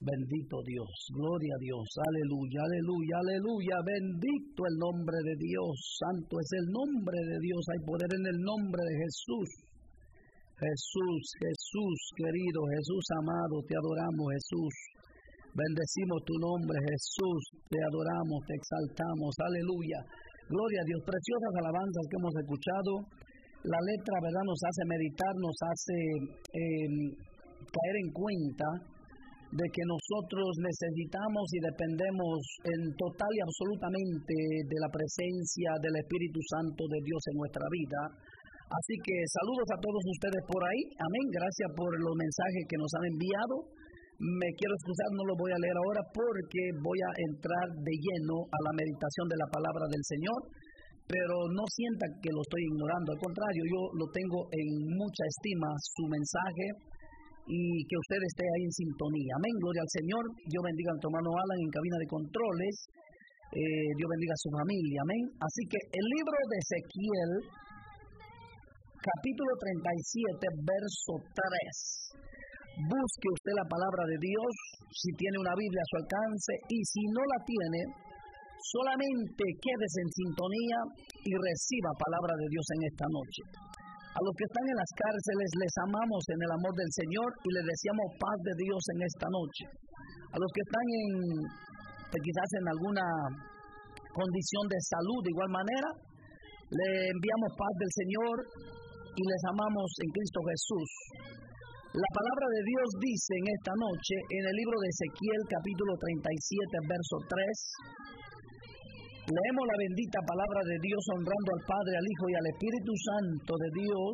Bendito Dios, gloria a Dios, aleluya, aleluya, aleluya, bendito el nombre de Dios, santo es el nombre de Dios, hay poder en el nombre de Jesús. Jesús, Jesús querido, Jesús amado, te adoramos Jesús, bendecimos tu nombre Jesús, te adoramos, te exaltamos, aleluya, gloria a Dios, preciosas alabanzas que hemos escuchado, la letra, verdad, nos hace meditar, nos hace caer en cuenta de que nosotros necesitamos y dependemos en total y absolutamente de la presencia del Espíritu Santo de Dios en nuestra vida. Así que saludos a todos ustedes por ahí, amén, gracias por los mensajes que nos han enviado. Me quiero excusar, no lo voy a leer ahora porque voy a entrar de lleno a la meditación de la palabra del Señor, pero no sientan que lo estoy ignorando, al contrario, yo lo tengo en mucha estima, su mensaje, y que usted esté ahí en sintonía. Amén, gloria al Señor. Dios bendiga a tu hermano Alan en cabina de controles. Dios bendiga a su familia. Amén. Así que el libro de Ezequiel, capítulo 37, verso 3. Busque usted la palabra de Dios, si tiene una Biblia a su alcance, y si no la tiene, solamente quédese en sintonía y reciba palabra de Dios en esta noche. A los que están en las cárceles les amamos en el amor del Señor y les deseamos paz de Dios en esta noche. A los que están quizás en alguna condición de salud de igual manera, le enviamos paz del Señor y les amamos en Cristo Jesús. La palabra de Dios dice en esta noche en el libro de Ezequiel capítulo 37 verso 3. Leemos la bendita palabra de Dios honrando al Padre, al Hijo y al Espíritu Santo de Dios.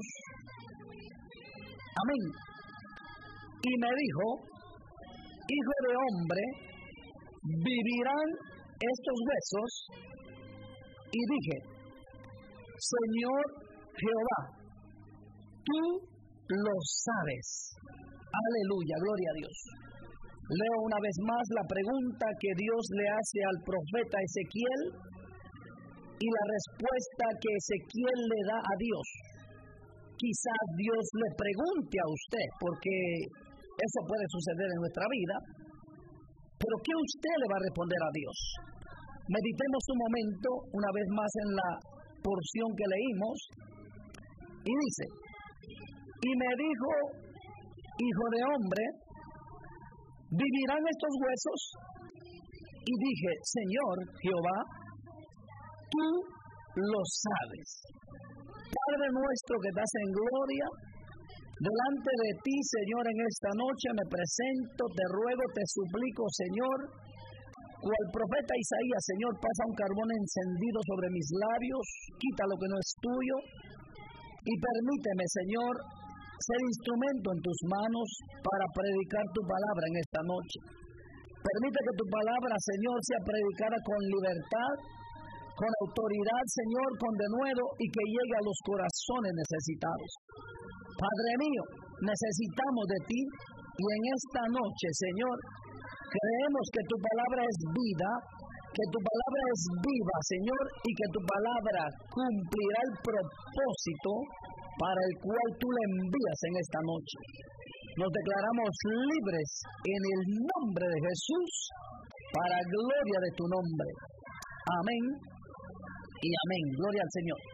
Amén. Y me dijo, hijo de hombre, ¿vivirán estos huesos? Y dije, Señor Jehová, tú lo sabes. Aleluya, gloria a Dios. Leo una vez más la pregunta que Dios le hace al profeta Ezequiel y la respuesta que Ezequiel le da a Dios. Quizás Dios le pregunte a usted, porque eso puede suceder en nuestra vida, pero ¿qué usted le va a responder a Dios? Meditemos un momento, una vez más en la porción que leímos, y dice, y me dijo, hijo de hombre, ¿vivirán estos huesos? Y dije, Señor Jehová, tú lo sabes. Padre nuestro que estás en gloria, delante de ti, Señor, en esta noche me presento, te ruego, te suplico, Señor, cual profeta Isaías, Señor, pasa un carbón encendido sobre mis labios, quita lo que no es tuyo, y permíteme, Señor, ser instrumento en tus manos para predicar tu palabra en esta noche. Permite que tu palabra, Señor, sea predicada con libertad, con autoridad, Señor, con denuedo y que llegue a los corazones necesitados. Padre mío, necesitamos de ti y en esta noche, Señor, creemos que tu palabra es vida, que tu palabra es viva, Señor, y que tu palabra cumplirá el propósito para el cual tú le envías en esta noche. Nos declaramos libres en el nombre de Jesús, para gloria de tu nombre. Amén y amén. Gloria al Señor.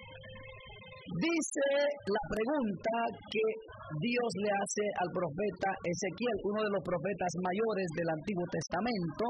Dice la pregunta que Dios le hace al profeta Ezequiel, uno de los profetas mayores del Antiguo Testamento.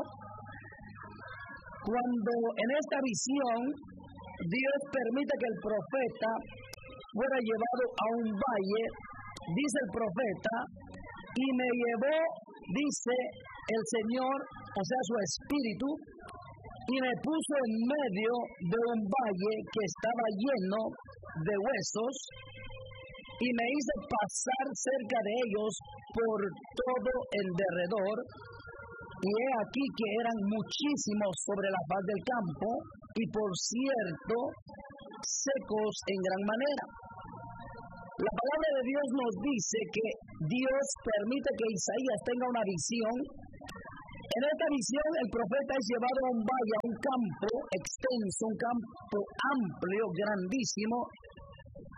Cuando en esta visión Dios permite que el profeta fuera llevado a un valle, dice el profeta, y me llevó, dice el Señor, o sea su espíritu, y me puso en medio de un valle que estaba lleno de huesos, y me hizo pasar cerca de ellos por todo el derredor, y he aquí que eran muchísimos sobre la faz del campo, y por cierto, secos en gran manera. La palabra de Dios nos dice que Dios permite que Isaías tenga una visión. En esta visión el profeta es llevado a un valle, a un campo extenso, un campo amplio, grandísimo,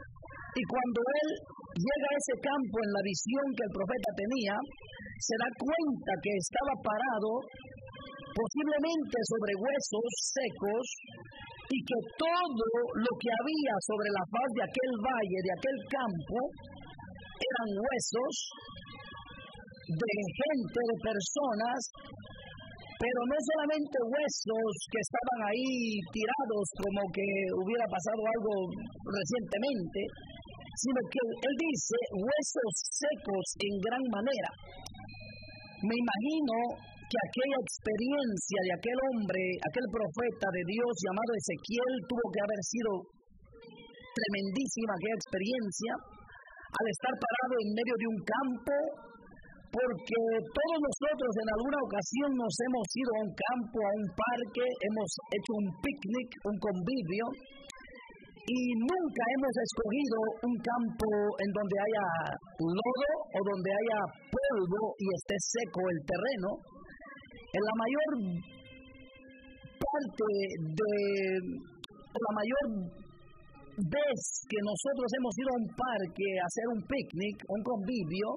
Y cuando él llega a ese campo en la visión que el profeta tenía, se da cuenta que estaba parado posiblemente sobre huesos secos y que todo lo que había sobre la faz de aquel valle, de aquel campo, eran huesos de gente, de personas, pero no solamente huesos que estaban ahí tirados como que hubiera pasado algo recientemente, sino que él dice huesos secos en gran manera. Me imagino que aquella experiencia de aquel hombre, aquel profeta de Dios llamado Ezequiel, tuvo que haber sido tremendísima aquella experiencia, al estar parado en medio de un campo, porque todos nosotros en alguna ocasión nos hemos ido a un campo, a un parque, hemos hecho un picnic, un convivio, y nunca hemos escogido un campo en donde haya lodo o donde haya polvo y esté seco el terreno. En la mayor parte la mayor vez que nosotros hemos ido a un parque a hacer un picnic, un convivio,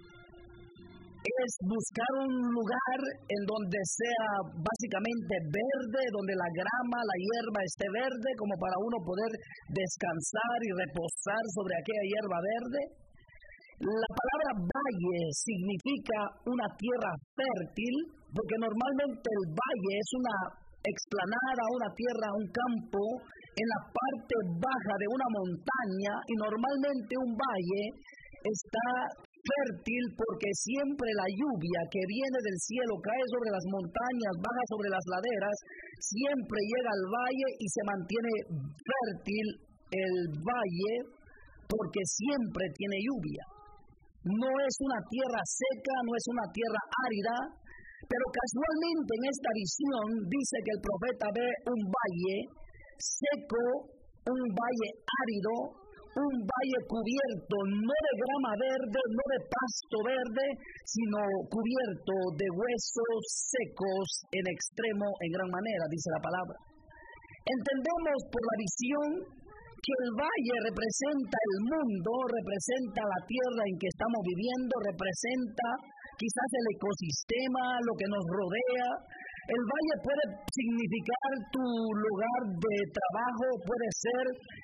es buscar un lugar en donde sea básicamente verde, donde la grama, la hierba esté verde, como para uno poder descansar y reposar sobre aquella hierba verde. La palabra valle significa una tierra fértil, porque normalmente el valle es una explanada, una tierra, un campo en la parte baja de una montaña, y normalmente un valle está fértil porque siempre la lluvia que viene del cielo cae sobre las montañas, baja sobre las laderas, siempre llega al valle y se mantiene fértil el valle porque siempre tiene lluvia. No es una tierra seca, no es una tierra árida, pero casualmente en esta visión dice que el profeta ve un valle seco, un valle árido, un valle cubierto no de grama verde, no de pasto verde, sino cubierto de huesos secos en extremo, en gran manera, dice la palabra. Entendemos por la visión que el valle representa el mundo, representa la tierra en que estamos viviendo, representa quizás el ecosistema, lo que nos rodea. El valle puede significar tu lugar de trabajo, puede ser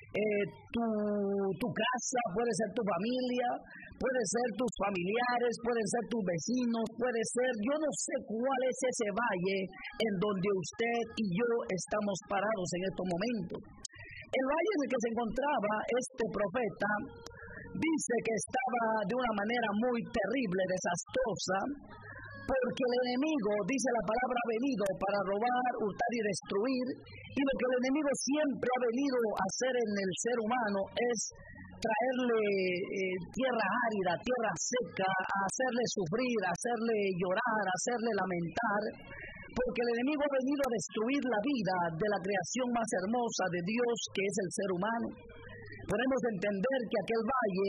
tu casa, puede ser tu familia, puede ser tus familiares, pueden ser tus vecinos, puede ser, yo no sé cuál es ese valle en donde usted y yo estamos parados en estos momentos. El valle en el que se encontraba este profeta dice que estaba de una manera muy terrible, desastrosa, porque el enemigo, dice la palabra, ha venido para robar, hurtar y destruir, y lo que el enemigo siempre ha venido a hacer en el ser humano es traerle tierra árida, tierra seca, a hacerle sufrir, a hacerle llorar, a hacerle lamentar, porque el enemigo ha venido a destruir la vida de la creación más hermosa de Dios, que es el ser humano. Podemos entender que aquel valle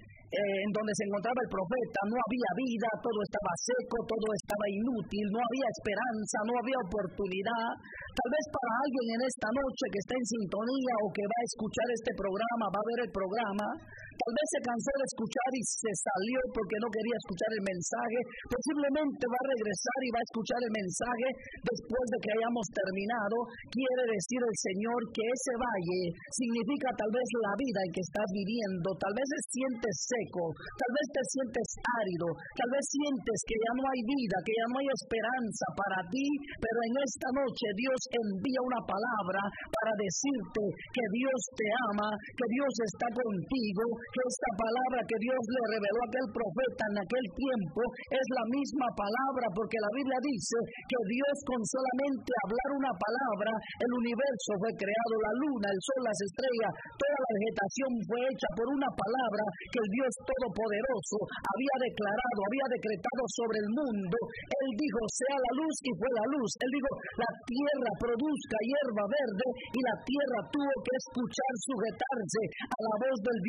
en donde se encontraba el profeta no había vida, todo estaba seco, todo estaba inútil, no había esperanza, no había oportunidad. Tal vez para alguien en esta noche que está en sintonía o que va a escuchar este programa, va a ver el programa, tal vez se cansó de escuchar y se salió porque no quería escuchar el mensaje, posiblemente va a regresar y va a escuchar el mensaje después de que hayamos terminado. Quiere decir el Señor que ese valle significa tal vez la vida en que estás viviendo, tal vez te sientes seco, tal vez te sientes árido, tal vez sientes que ya no hay vida, que ya no hay esperanza para ti, pero en esta noche Dios envía una palabra para decirte que Dios te ama, que Dios está contigo, que esta palabra que Dios le reveló a aquel profeta en aquel tiempo es la misma palabra, porque la Biblia dice que Dios con solamente hablar una palabra, el universo fue creado, la luna, el sol, las estrellas, toda la vegetación fue hecha por una palabra que el Dios Todopoderoso había declarado, había decretado sobre el mundo. Él dijo, sea la luz, y fue la luz. Él dijo, la tierra produzca hierba verde, y la tierra tuvo que escuchar, sujetarse a la voz del Dios Todopoderoso.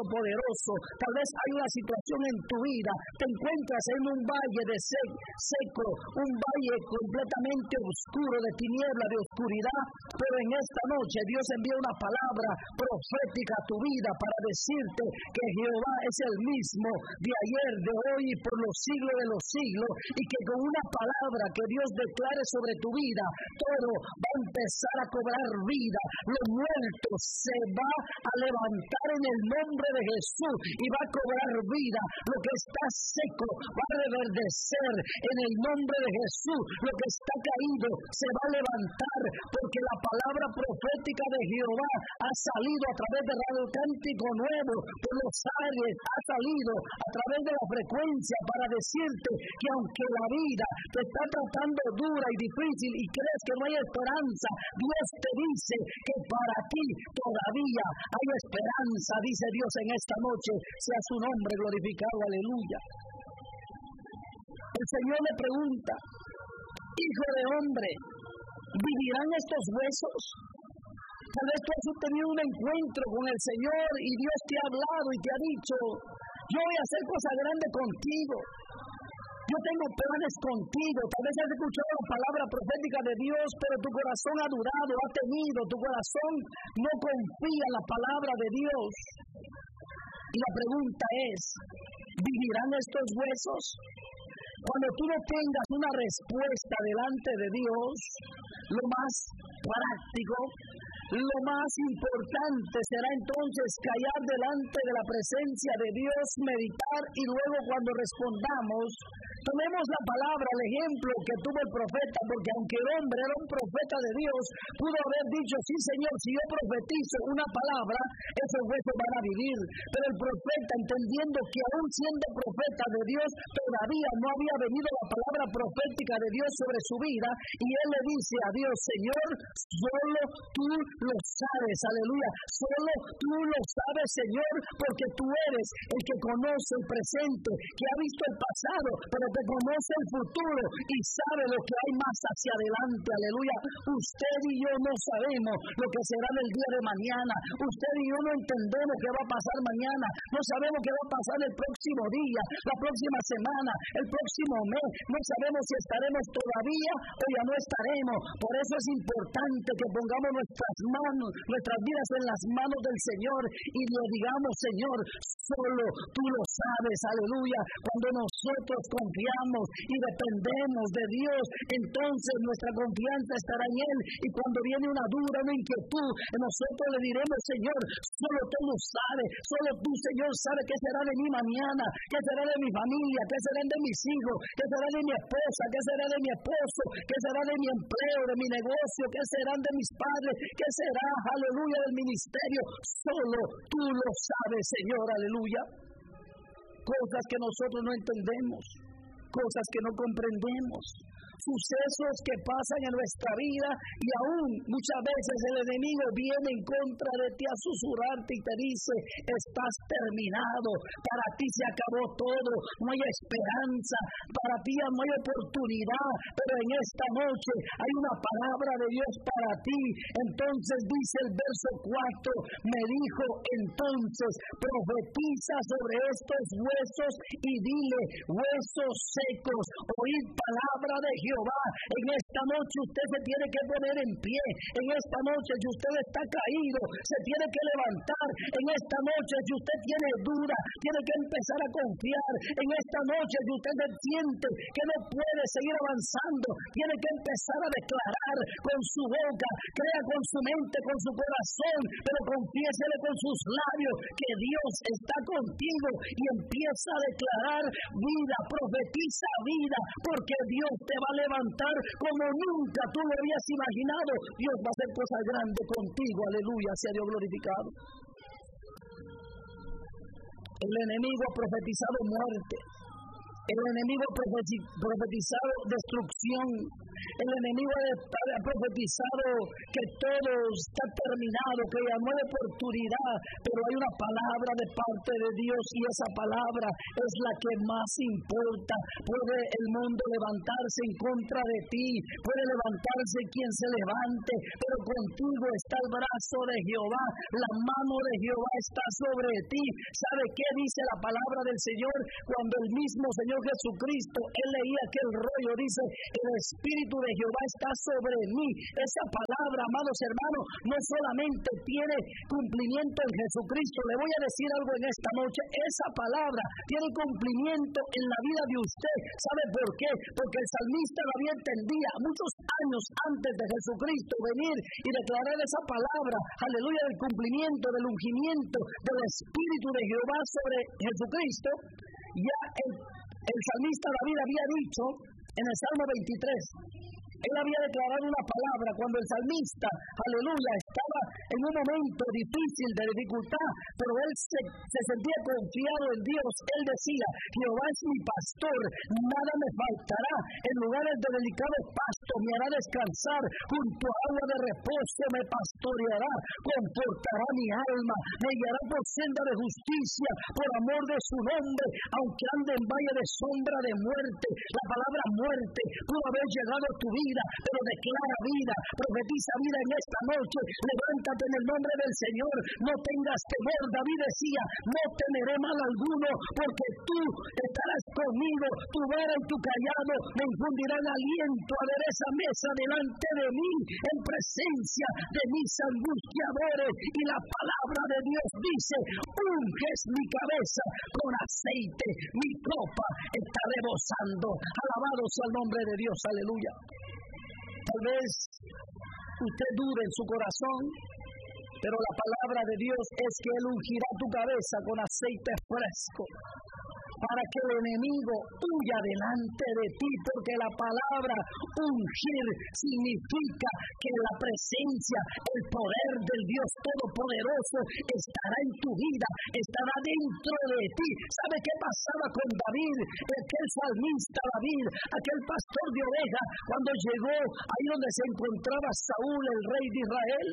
Todopoderoso. Tal vez hay una situación en tu vida, te encuentras en un valle de seco, un valle completamente oscuro, de tiniebla, de oscuridad, pero en esta noche Dios envía una palabra profética a tu vida para decirte que Jehová es el mismo de ayer, de hoy y por los siglos de los siglos, y que con una palabra que Dios declare sobre tu vida, todo va a empezar a cobrar vida. Lo muerto se va a levantar en el nombre de Jesús y va a cobrar vida. Lo que está seco va a reverdecer en el nombre de Jesús. Lo que está caído se va a levantar, porque la palabra profética de Jehová ha salido a través de Radio Cántico Nuevo por los aires, ha salido a través de la frecuencia para decirte que aunque la vida te está tratando dura y difícil y crees que no hay esperanza, Dios te dice que para ti todavía hay esperanza, dice Dios en esta noche. Sea su nombre glorificado, aleluya. El Señor le pregunta: hijo de hombre, ¿vivirán estos huesos? Tal vez tú has tenido un encuentro con el Señor y Dios te ha hablado y te ha dicho: yo voy a hacer cosas grandes contigo, yo tengo planes contigo. Tal vez has escuchado la palabra profética de Dios, pero tu corazón ha dudado, ha temido, tu corazón no confía en la palabra de Dios. Y la pregunta es: ¿vivirán estos huesos? Cuando tú no tengas una respuesta delante de Dios, lo más práctico, lo más importante será entonces callar delante de la presencia de Dios, meditar, y luego cuando respondamos, tomemos la palabra, el ejemplo que tuvo el profeta, porque aunque el hombre era un profeta de Dios, pudo haber dicho: sí, Señor, si yo profetizo una palabra, esos huesos van a vivir. Pero el profeta, entendiendo que aún siendo profeta de Dios, todavía no había venido la palabra profética de Dios sobre su vida, y él le dice a Dios: Señor, solo tú lo sabes, aleluya, solo tú lo sabes, Señor, porque tú eres el que conoce el presente, que ha visto el pasado, pero que conoce el futuro y sabe lo que hay más hacia adelante, aleluya. Usted y yo no sabemos lo que será en el día de mañana, usted y yo no entendemos qué va a pasar mañana, no sabemos qué va a pasar el próximo día, la próxima semana, el próximo mes, no sabemos si estaremos todavía o ya no estaremos. Por eso es importante que pongamos nuestras manos, nuestras vidas en las manos del Señor y le digamos: Señor, solo tú lo sabes, aleluya. Cuando nosotros confiamos y dependemos de Dios, entonces nuestra confianza estará en Él, y cuando viene una duda, una inquietud, nosotros le diremos: Señor, solo tú lo sabes, solo tú, Señor, sabes qué será de mi mañana, qué será de mi familia, qué será de mis hijos, qué será de mi esposa, qué será de mi esposo, qué será de mi empleo, de mi negocio, qué serán de mis padres, qué será, aleluya, del ministerio. Solo tú lo sabes, Señor, aleluya. Cosas que nosotros no entendemos, cosas que no comprendemos, sucesos que pasan en nuestra vida, y aún muchas veces el enemigo viene en contra de ti a susurrarte y te dice: estás terminado, para ti se acabó todo, no hay esperanza, para ti no hay oportunidad. Pero en esta noche hay una palabra de Dios para ti. Entonces dice el verso 4: me dijo entonces, profetiza sobre estos huesos y dile: huesos secos, oíd palabra de Jehová. En esta noche usted se tiene que poner en pie. En esta noche, si usted está caído, se tiene que levantar. En esta noche, si usted tiene duda, tiene que empezar a confiar. En esta noche, si usted siente que no puede seguir avanzando, tiene que empezar a declarar con su boca, crea con su mente, con su corazón, pero confiésele con sus labios que Dios está contigo, y empieza a declarar vida, profetiza vida, porque Dios te va a levantar como nunca tú lo habías imaginado. Dios va a hacer cosas grandes contigo, aleluya, sea Dios glorificado. El enemigo ha profetizado muerte, el enemigo ha profetizado destrucción, El enemigo ha profetizado que todo está terminado, que ya no hay oportunidad, pero hay una palabra de parte de Dios y esa palabra es la que más importa. Puede el mundo levantarse en contra de ti, puede levantarse quien se levante, pero contigo está el brazo de Jehová, la mano de Jehová está sobre ti. ¿Sabe qué dice la palabra del Señor? Cuando el mismo Señor Jesucristo, Él leía aquel rollo, dice, el Espíritu de Jehová está sobre mí. Esa palabra, amados hermanos, no solamente tiene cumplimiento en Jesucristo. Le voy a decir algo en esta noche, esa palabra tiene cumplimiento en la vida de usted. ¿Sabe por qué? Porque el salmista David entendía muchos años antes de Jesucristo venir y declarar esa palabra, aleluya, del cumplimiento, del ungimiento del Espíritu de Jehová sobre Jesucristo. Ya el salmista David había dicho en el Salmo 23, él había declarado una palabra cuando el salmista, aleluya, estaba en un momento difícil, de dificultad, pero él se sentía confiado en Dios. Él decía, Jehová es mi pastor, nada me faltará, en lugares de delicado pasto me hará descansar, junto a agua de reposo me pastoreará, confortará mi alma, me guiará por senda de justicia, por amor de su nombre, aunque ande en valle de sombra de muerte. La palabra muerte pudo haber llegado a tu vida, pero declara vida, profetiza vida en esta noche. Levántate en el nombre del Señor, no tengas temor. David decía, no temeré mal alguno, porque tú estarás conmigo, tu vara y tu callado me infundirán aliento. A ver esa mesa delante de mí, en presencia de mis angustiadores. Y la palabra de Dios dice, unges mi cabeza con aceite, mi copa está rebosando. Alabado sea el nombre de Dios, aleluya. Tal vez usted dude en su corazón, pero la palabra de Dios es que Él ungirá tu cabeza con aceite fresco, para que el enemigo huya delante de ti, porque la palabra ungir significa que la presencia, el poder del Dios Todopoderoso estará en tu vida, estará dentro de ti. ¿Sabe qué pasaba con David? Aquel salmista David, aquel pastor de ovejas, cuando llegó ahí donde se encontraba Saúl, el rey de Israel,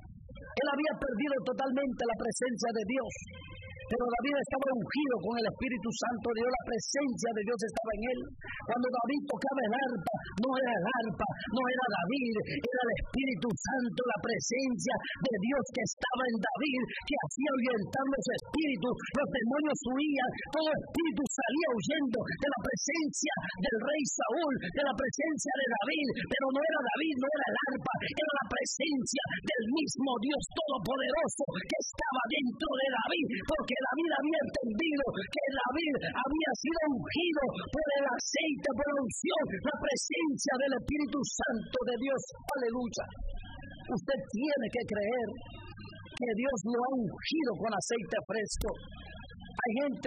él había perdido totalmente la presencia de Dios. Pero David estaba ungido con el Espíritu Santo de Dios, la presencia de Dios estaba en él. Cuando David tocaba el arpa, no era el arpa, no era David, era el Espíritu Santo, la presencia de Dios que estaba en David, que hacía ahuyentar los espíritus, los demonios huían, todo espíritu salía huyendo de la presencia del rey Saúl, de la presencia de David. Pero no era David, no era el arpa, era la presencia del mismo Dios Todopoderoso que estaba dentro de David, porque David había entendido que David había sido ungido por el aceite, por la unción, la presencia del Espíritu Santo de Dios. Aleluya. Usted tiene que creer que Dios lo ha ungido con aceite fresco. Hay gente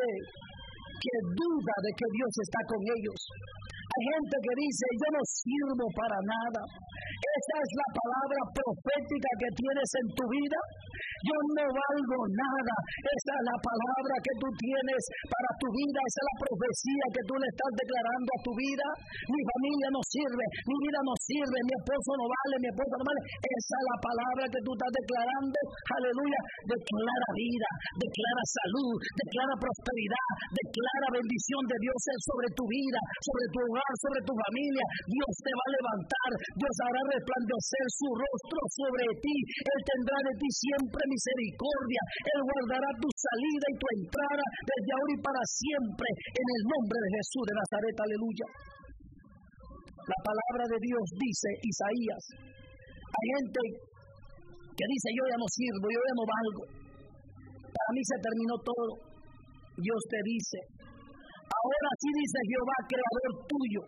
que duda de que Dios está con ellos. Hay gente que dice, yo no sirvo para nada. Esa es la palabra profética que tienes en tu vida. Yo no valgo nada. Esa es la palabra que tú tienes para tu vida. Esa es la profecía que tú le estás declarando a tu vida. Mi familia no sirve, mi vida no sirve, mi esposo no vale, mi esposa no vale. Esa es la palabra que tú estás declarando. Aleluya. Declara vida, declara salud, declara prosperidad, declara bendición de Dios sobre tu vida, sobre tu hogar, sobre tu familia. Dios te va a levantar, Dios hará resplandecer su rostro sobre ti. Él tendrá de ti siempre misericordia. Él guardará tu salida y tu entrada desde ahora y para siempre, en el nombre de Jesús de Nazaret. Aleluya. La palabra de Dios dice, Isaías, hay gente que dice, yo ya no sirvo, yo ya no valgo, para mí se terminó todo. Dios te dice, ahora sí dice Jehová, creador tuyo.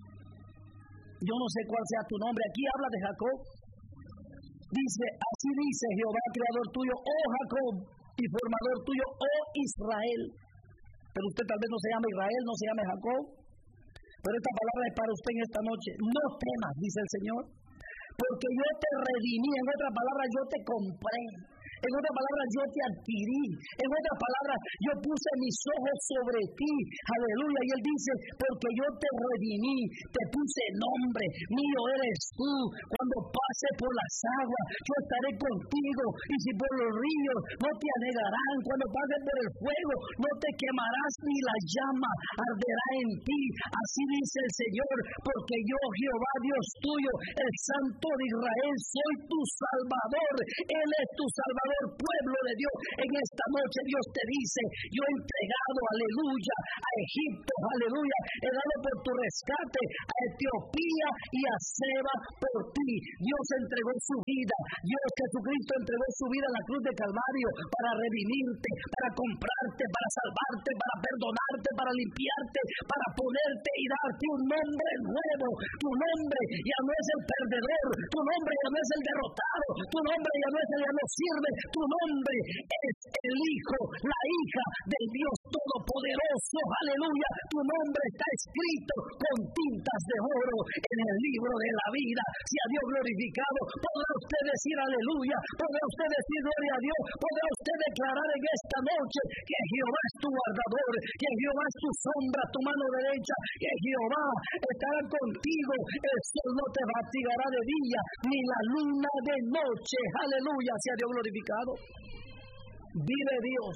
Yo no sé cuál sea tu nombre. Aquí habla de Jacob. Dice, así dice Jehová, creador tuyo, oh Jacob, y formador tuyo, oh Israel. Pero usted tal vez no se llama Israel, no se llama Jacob. Pero esta palabra es para usted en esta noche. No temas, dice el Señor, porque yo te redimí. En otra palabra, yo te compré. En otras palabras, yo te adquirí. En otras palabras, yo puse mis ojos sobre ti. Aleluya. Y él dice, porque yo te redimí, te puse nombre, mío eres tú. Cuando pases por las aguas, yo estaré contigo. Y si por los ríos, no te anegarán. Cuando pases por el fuego, no te quemarás, ni la llama arderá en ti. Así dice el Señor, porque yo, Jehová, Dios tuyo, el Santo de Israel, soy tu Salvador. Él es tu Salvador, pueblo de Dios. En esta noche Dios te dice, yo he entregado, aleluya, a Egipto, aleluya, he dado por tu rescate a Etiopía y a Seba por ti. Dios entregó su vida, Dios Jesucristo entregó su vida en la cruz de Calvario para redimirte, para comprarte, para salvarte, para perdonarte, para limpiarte, para ponerte y darte un nombre nuevo. Tu nombre ya no es el perdedor, tu nombre ya no es el derrotado, tu nombre ya no es el que no sirve, tu nombre es el hijo, la hija del Dios Todopoderoso, aleluya. Tu nombre está escrito con tintas de oro en el libro de la vida. Sea Dios glorificado. Podrá usted decir aleluya, podrá usted decir gloria a Dios, podrá usted declarar en esta noche que Jehová es tu guardador, que Jehová es tu sombra, tu mano derecha, que Jehová estará contigo. El sol no te fatigará de día, ni la luna de noche. Aleluya, sea Dios glorificado. Vive Dios.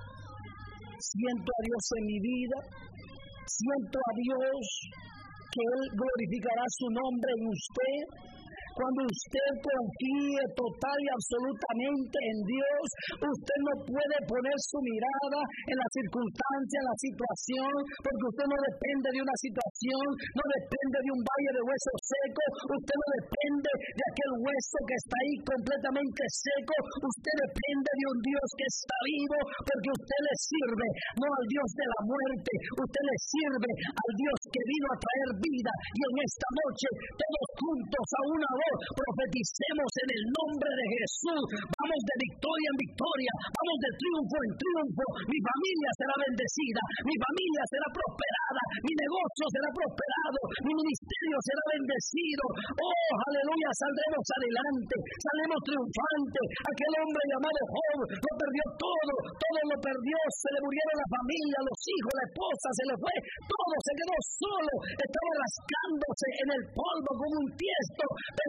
Siento a Dios en mi vida. Siento a Dios que Él glorificará su nombre en usted. Cuando usted confíe total y absolutamente en Dios, usted no puede poner su mirada en la circunstancia, en la situación, porque usted no depende de una situación, no depende de un valle de huesos secos, usted no depende de aquel hueso que está ahí completamente seco, usted depende de un Dios que está vivo, porque usted le sirve, no al Dios de la muerte, usted le sirve al Dios que vino a traer vida. Y en esta noche, todos juntos a una voz, profeticemos en el nombre de Jesús. Vamos de victoria en victoria, vamos de triunfo en triunfo. Mi familia será bendecida, mi familia será prosperada, mi negocio será prosperado, mi ministerio será bendecido. Oh, aleluya, saldremos adelante, saldremos triunfantes. Aquel hombre llamado Job lo perdió todo, todo lo perdió, se le murieron la familia, los hijos, la esposa, se le fue todo, se quedó solo, estaba rascándose en el polvo como un tiesto. Pero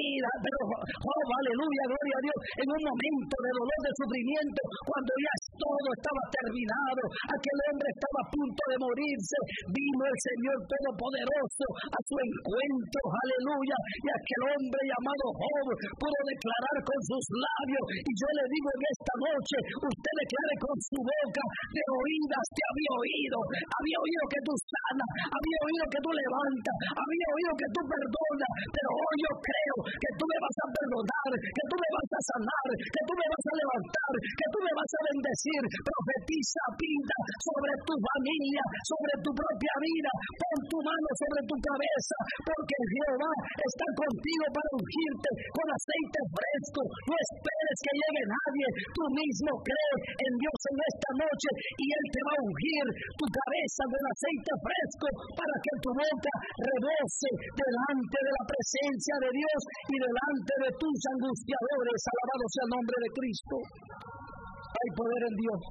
Job, aleluya, gloria a Dios, en un momento de dolor, de sufrimiento, cuando ya todo estaba terminado, aquel hombre estaba a punto de morirse, vino el Señor Todopoderoso a su encuentro, aleluya, y aquel hombre llamado Job pudo declarar con sus labios. Y yo le digo en esta noche, usted declare con su boca: de oídas te había oído que tú sanas, había oído que tú levantas, había oído que tú perdonas, pero hoy yo creo que tú me vas a perdonar, que tú me vas a sanar, que tú me vas a levantar, que tú me vas a bendecir. Profetiza, pinta sobre tu familia, sobre tu propia vida. Pon tu mano sobre tu cabeza, porque Jehová está contigo para ungirte con aceite fresco. No esperes que llegue nadie, tú mismo cree en Dios en esta noche y Él te va a ungir tu cabeza con aceite fresco para que tu boca rebose delante de la presencia de Dios y delante de tus angustiadores. Alabado sea el nombre de Cristo. Hay poder en Dios.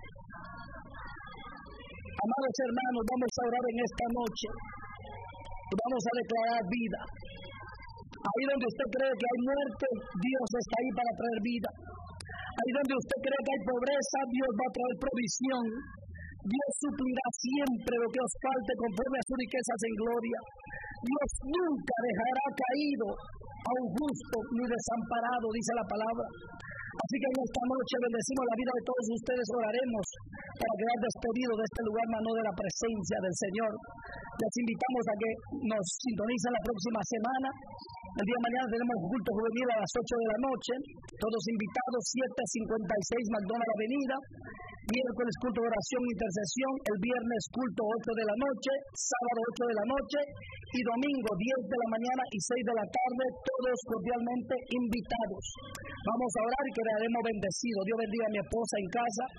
Amados hermanos, vamos a orar en esta noche. Vamos a declarar vida. Ahí donde usted cree que hay muerte, Dios está ahí para traer vida. Ahí donde usted cree que hay pobreza, Dios va a traer provisión. Dios suplirá siempre lo que os falte conforme a sus riquezas en gloria. Dios nunca dejará caído a un justo ni desamparado, dice la palabra. Así que en esta noche bendecimos la vida de todos ustedes, oraremos para quedar despedidos de este lugar, mano de la presencia del Señor. Les invitamos a que nos sintonicen la próxima semana. El día de mañana tenemos un culto juvenil a las 8 de la noche, todos invitados, 756 McDonald Avenida. Miércoles culto de oración e intercesión, el viernes culto 8 de la noche, sábado 8 de la noche y domingo 10 de la mañana y 6 de la tarde, todos cordialmente invitados. Vamos a orar y quedaremos bendecidos. Dios bendiga a mi esposa en casa,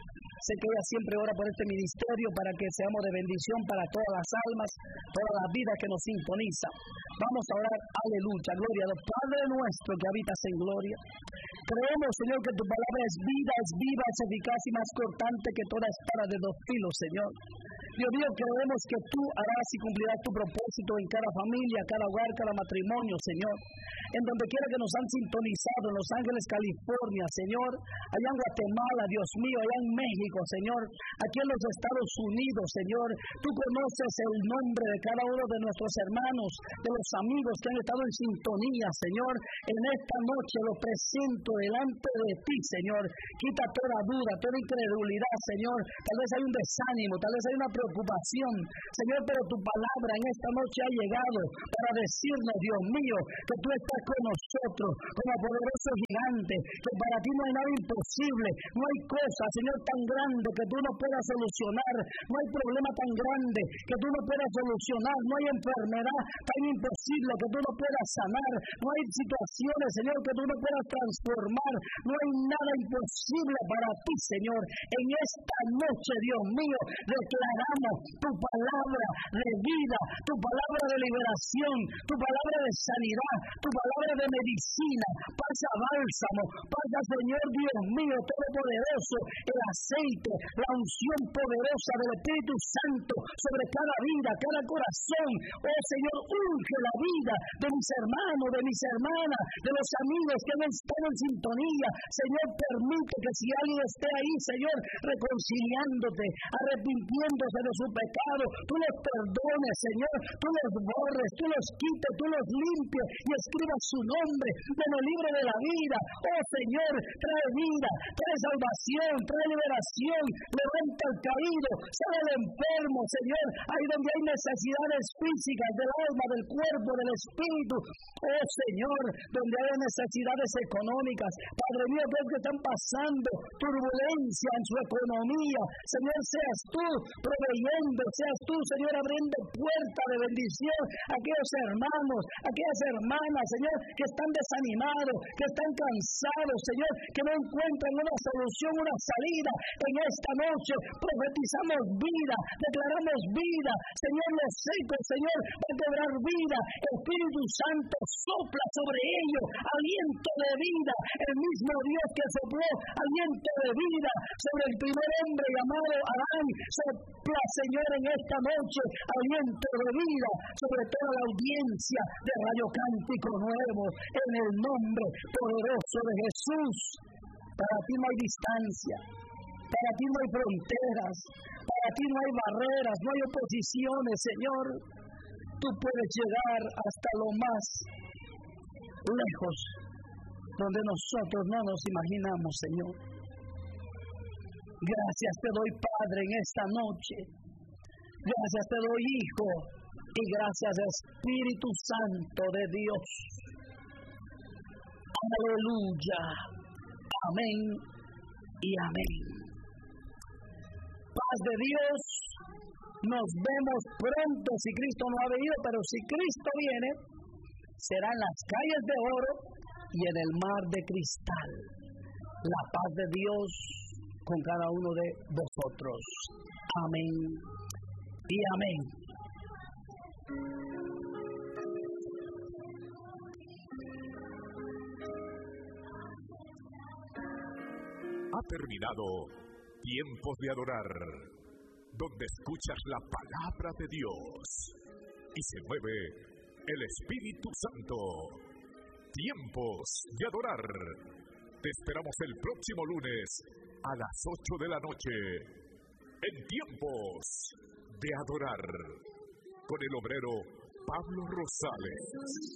Sé que ella siempre ora por este ministerio para que seamos de bendición para todas las almas, todas las vidas que nos sintonizan. Vamos a orar, aleluya, gloria a Dios. Padre nuestro que habitas en gloria, creemos, Señor, que tu palabra es vida, es viva, es eficaz y más cortante que toda espada de dos filos, Señor. Dios mío, creemos que tú harás y cumplirás tu propósito en cada familia, cada hogar, cada matrimonio, Señor. En donde quiera que nos han sintonizado, en Los Ángeles, California, Señor, allá en Guatemala, Dios mío, allá en México, Señor, aquí en los Estados Unidos, Señor, tú conoces el nombre de cada uno de nuestros hermanos, de los amigos que han estado en sintonía, Señor. En esta noche lo presento delante de ti, Señor. Quita toda duda, toda incredulidad, Señor. Tal vez hay un desánimo, tal vez hay una preocupación, Señor, pero tu palabra en esta noche ha llegado para decirnos, Dios mío, que tú estás con nosotros como poderoso gigante, que para ti no hay nada imposible, no hay cosa, Señor, tan grande que tú no puedas solucionar, no hay problema tan grande que tú no puedas solucionar, no hay enfermedad tan imposible que tú no puedas sanar, no hay situaciones, Señor, que tú no puedas transformar, no hay nada imposible para ti, Señor. En esta noche, Dios mío, declaramos tu palabra de vida, tu palabra de liberación, tu palabra de sanidad, tu palabra de medicina. Pasa bálsamo, pasa, Señor Dios mío, todopoderoso, el aceite, la unción poderosa del Espíritu Santo sobre cada vida, cada corazón. Oh Señor, unge la vida de mis hermanos, de mis hermanas, de los amigos que no están en sintonía. Señor, permite que si alguien esté ahí, Señor, reconciliándote, arrepintiéndose de su pecado, tú los perdones, Señor, tú los borres, tú los quites, tú los limpies y escribas su nombre en el libro de la vida. Oh Señor, trae vida, trae salvación, trae liberación, levanta al caído, sana al enfermo, Señor, ahí donde hay necesidades físicas del alma, del cuerpo, del espíritu. Oh Señor, donde hay necesidades económicas, Padre mío, Dios, que están pasando turbulencia en su economía, Señor, seas tú proveyendo, seas tú, Señor, abriendo puertas de bendición a aquellos hermanos, a aquellas hermanas, Señor, que están desanimados, que están cansados, Señor, que no encuentran una solución, una salida. En esta noche profetizamos vida, declaramos vida, Señor, los secos, Señor, va a cobrar vida. Espíritu Santo sopla sobre ellos aliento de vida, el mismo Dios que sopló aliento de vida sobre el primer hombre llamado Adán, sopla, Señor, en esta noche aliento de vida sobre toda la audiencia de Radio Cántico Nuevo, en el nombre poderoso de Jesús. Para ti no hay distancia, para ti no hay fronteras, para ti no hay barreras, no hay oposiciones, Señor. Tú puedes llegar hasta lo más lejos donde nosotros no nos imaginamos, Señor. Gracias te doy, Padre, en esta noche. Gracias te doy, Hijo, y gracias, Espíritu Santo de Dios. Aleluya. Amén y amén. Paz de Dios. Nos vemos pronto si Cristo no ha venido, pero si Cristo viene, será en las calles de oro y en el mar de cristal. La paz de Dios con cada uno de vosotros. Amén y amén. Ha terminado Tiempos de Adorar, donde escuchas la palabra de Dios y se mueve el Espíritu Santo. Tiempos de Adorar. Te esperamos el próximo lunes a las 8 de la noche en Tiempos de Adorar con el obrero Pablo Rosales.